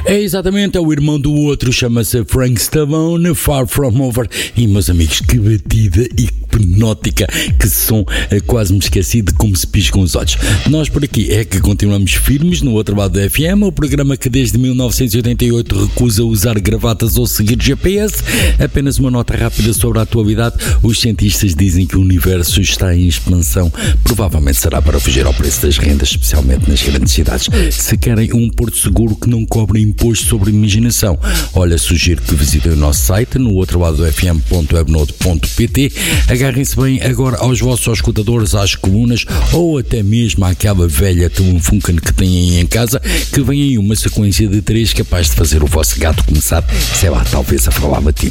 É exatamente, é o irmão do outro, chama-se Frank Stallone, Far From Over. E meus amigos, que batida hipnótica, que som, quase me esqueci de como se piscam os olhos. Nós por aqui é que continuamos firmes no outro lado da FM, o programa que desde 1988 recusa usar gravatas ou seguir GPS. Apenas uma nota rápida sobre a atualidade: os cientistas dizem que o universo está em expansão, provavelmente será para fugir ao preço das rendas, especialmente nas grandes cidades. Se querem um porto seguro que não cobre imposto sobre imaginação, olha, sugiro que visitem o nosso site no outro lado do fm.webnode.pt. Agarrem-se bem agora aos vossos escutadores, às colunas ou até mesmo àquela velha Telefunken que têm aí em casa, que vem aí uma sequência de 3 capaz de fazer o vosso gato começar, sei lá, talvez a falar latino.